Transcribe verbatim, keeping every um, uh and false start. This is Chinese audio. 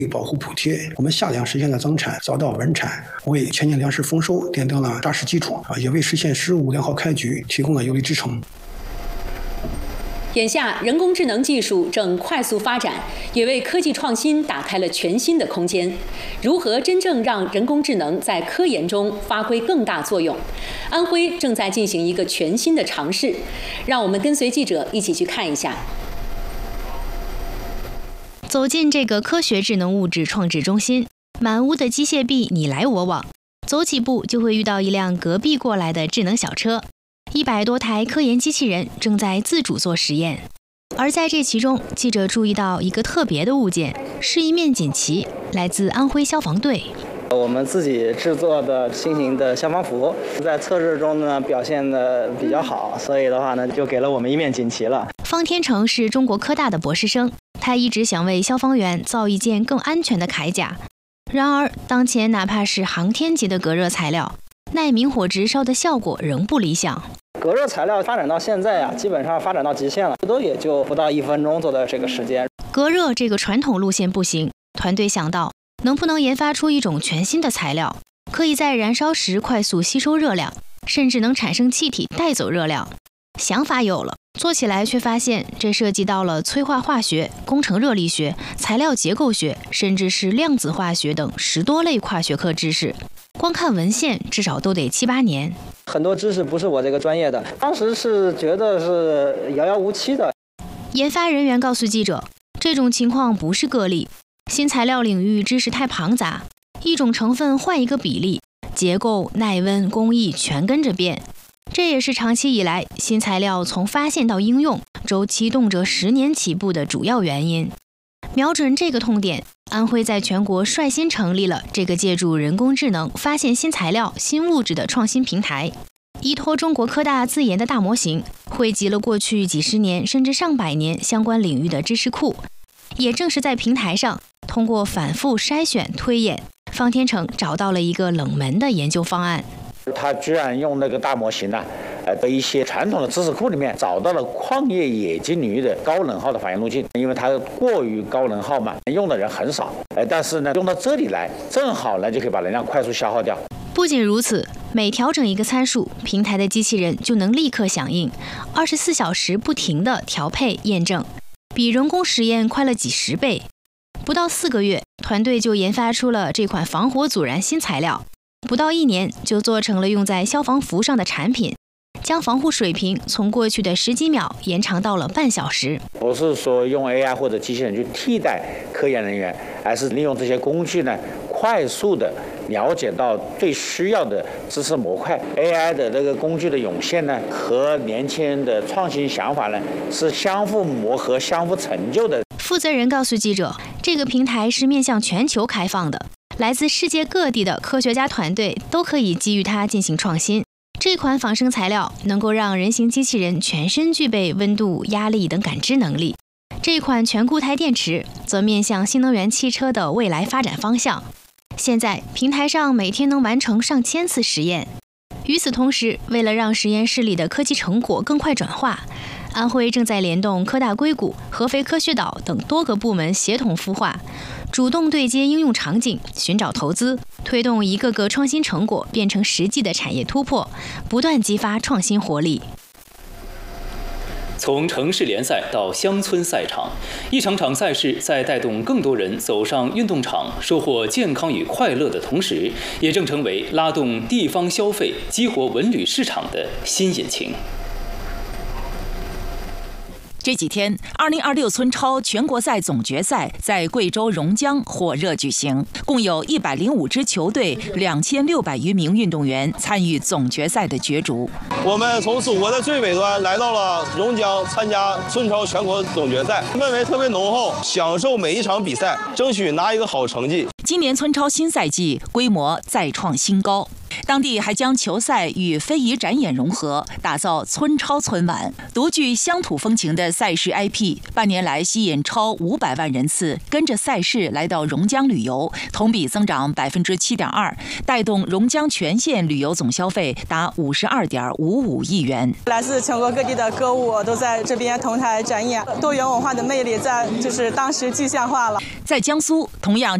保护补贴，我们下量实现了增产，早到稳产，为全年粮食丰收奠定了扎实基础啊，也为实现“十五”良好开局提供了有力支撑。 眼下，人工智能技术正快速发展，也为科技创新打开了全新的空间。如何真正让人工智能在科研中发挥更大作用？安徽正在进行一个全新的尝试，让我们跟随记者一起去看一下。 走进这个科学智能物质创制中心，满屋的机械臂你来我往，走几步就会遇到一辆隔壁过来的智能小车。一百多台科研机器人正在自主做实验，而在这其中，记者注意到一个特别的物件，是一面锦旗，来自安徽消防队。 我们自己制作的新型的消防服，在测试中呢表现的比较好，所以的话呢，就给了我们一面锦旗了。 方天成是中国科大的博士生，他一直想为消防员造一件更安全的铠甲。然而，当前哪怕是航天级的隔热材料，耐明火直烧的效果仍不理想。 隔热材料发展到现在呀、啊，基本上发展到极限了，都也就不到一分钟做的这个时间。 隔热这个传统路线不行，团队想到能不能研发出一种全新的材料，可以在燃烧时快速吸收热量，甚至能产生气体带走热量。想法有了，做起来却发现这涉及到了催化化学、工程热力学、材料结构学，甚至是量子化学等十多类跨学科知识。光看文献至少都得七八年， 很多知识不是我这个专业的，当时是觉得是遥遥无期的。 研发人员告诉记者，这种情况不是个例，新材料领域知识太庞杂，一种成分换一个比例，结构、耐温、工艺全跟着变。这也是长期以来新材料从发现到应用周期动辄十年起步的主要原因。瞄准这个痛点，安徽在全国率先成立了这个借助人工智能发现新材料、新物质的创新平台。依托中国科大自研的大模型，汇集了过去几十年甚至上百年相关领域的知识库。也正是在平台上，通过反复筛选推演，方天成找到了一个冷门的研究方案。 他居然用那个大模型呢，呃，在一些传统的知识库里面找到了矿业冶金领域的高能耗的反应路径，因为它过于高能耗嘛，用的人很少，呃，但是呢，用到这里来，正好呢就可以把能量快速消耗掉。 不仅如此，每调整一个参数，平台的机器人就能立刻响应，二十四小时不停地调配验证，比人工实验快了几十倍。不到四个月，团队就研发出了这款防火阻燃新材料。不到一年就做成了用在消防服上的产品，将防护水平从过去的十几秒延长到了半小时。 不是说用 A I 或者机器人去替代科研人员，而是利用这些工具呢，快速的了解到最需要的知识模块。A I 的这个工具的涌现呢，和年轻人的创新想法呢，是相互磨合、相互成就的。 负责人告诉记者，这个平台是面向全球开放的，来自世界各地的科学家团队都可以基于它进行创新。这款仿生材料能够让人形机器人全身具备温度、压力等感知能力。这款全固态电池则面向新能源汽车的未来发展方向。现在平台上每天能完成上千次实验。与此同时，为了让实验室里的科技成果更快转化，安徽正在联动科大硅谷、合肥科学岛等多个部门协同孵化，主动对接应用场景，寻找投资，推动一个个创新成果变成实际的产业突破，不断激发创新活力。 从城市联赛到乡村赛场，一场场赛事在带动更多人走上运动场，收获健康与快乐的同时，也正成为拉动地方消费、激活文旅市场的新引擎。 这几天，二零二六村超全国赛总决赛在贵州榕江火热举行，共有一百零五支球队、两千六百余名运动员参与总决赛的角逐。 我们从祖国的最北端来到了榕江参加村超全国总决赛，氛围特别浓厚，享受每一场比赛，争取拿一个好成绩。 今年村超新赛季规模再创新高。 当地还将球赛与非遗展演融合，打造村超村晚，独具乡土风情的赛事 I P， 半年来吸引超五百万人次跟着赛事来到榕江旅游，同比增长百分之七点二，带动榕江全县旅游总消费达五十二点五五亿元。 来自全国各地的歌舞都在这边同台展演，多元文化的魅力在就是当时具象化了。 在江苏，同样